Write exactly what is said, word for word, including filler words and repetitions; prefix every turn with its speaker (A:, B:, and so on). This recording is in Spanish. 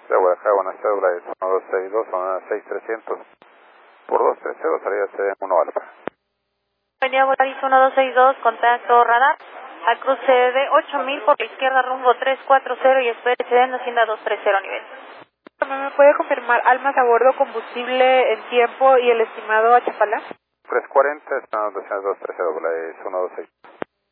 A: de Guadalajara, buena cédula es uno dos seis dos, zona seis trescientos, por dos tres cero, salida C uno Alfa.
B: Avenida Volaris uno dos seis dos, contacto radar, al cruce de ocho mil por la izquierda rumbo tres cuatro cero y espere cediendo Hacienda dos tres cero nivel.
C: ¿Me puede confirmar almas a bordo, combustible en tiempo y el estimado a Chapala?
A: tres cuarenta, estamos dos tres cero, Volaris uno dos seis.